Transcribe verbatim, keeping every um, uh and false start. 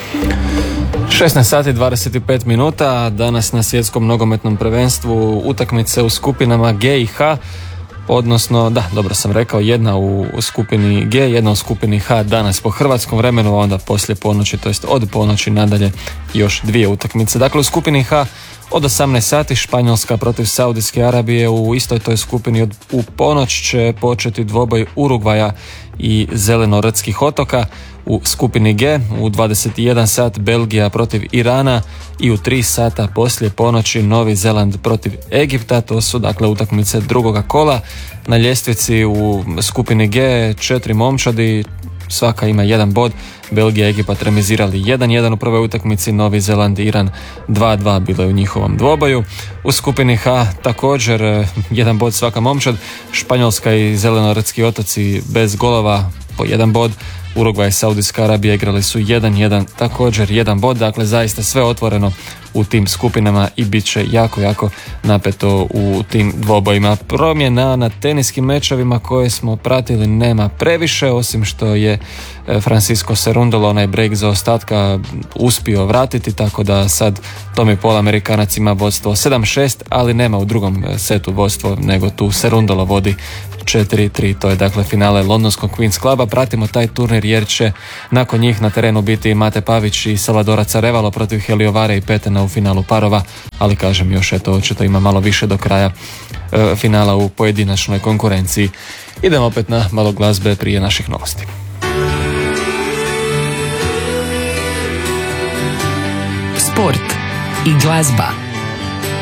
šesnaest sati dvadeset pet minuta, danas na svjetskom nogometnom prvenstvu utakmice u skupinama G i H, odnosno, da, dobro sam rekao, jedna u skupini G, jedna u skupini H danas po hrvatskom vremenu, a onda poslije ponoći, to jest od ponoći nadalje još dvije utakmice. Dakle, u skupini H od osamnaest sati Španjolska protiv Saudijske Arabije, u istoj toj skupini od, u ponoć će početi dvoboj Urugvaja i Zelenorodskih otoka. U skupini G u dvadeset jedan sat Belgija protiv Irana i u tri sata poslije ponoći Novi Zeland protiv Egipta. To su dakle utakmice drugoga kola. Na ljestvici u skupini G četiri momčadi, svaka ima jedan bod. Belgija i Egipat remizirali jedan jedan u prvoj utakmici, Novi Zeland i Iran dva dva bilo je u njihovom dvoboju. U skupini H također jedan bod svaka momčad, Španjolska i Zelenorodski otoci bez golova po jedan bod. Urugvaj i Saudijska Arabija igrali su jedan jedan, također jedan bod, dakle zaista sve otvoreno u tim skupinama i bit će jako, jako napeto u tim dvobojima. Promjena na teniskim mečevima koje smo pratili nema previše, osim što je Francisco Cerundolo onaj break za ostatka uspio vratiti, tako da sad Tommy Paul Amerikanac ima vodstvo sedam šest, ali nema u drugom setu vodstvo, nego tu Cerundolo vodi četiri tri, to je dakle finale londonskog Queen's Cluba. Pratimo taj turnir jer će nakon njih na terenu biti Mate Pavić i Salvadora Carevalo protiv Heliovare i Petena u finalu parova, ali kažem još eto, očito ima malo više do kraja e, finala u pojedinačnoj konkurenciji. Idemo opet na malo glazbe prije naših novosti. Sport i glazba.